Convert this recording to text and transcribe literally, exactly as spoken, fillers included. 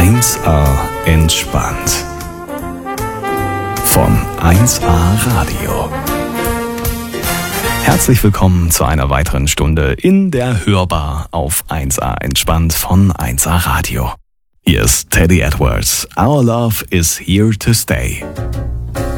eins A entspannt. Von eins A Radio. Herzlich willkommen zu einer weiteren Stunde in der Hörbar auf eins A entspannt von eins A Radio. Hier ist Teddy Edwards. Our love is here to stay.